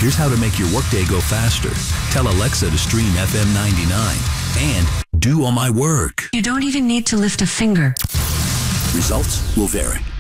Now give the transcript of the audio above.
Here's how to make your workday go faster. Tell Alexa to stream FM 99 and do all my work. You don't even need to lift a finger. Results will vary.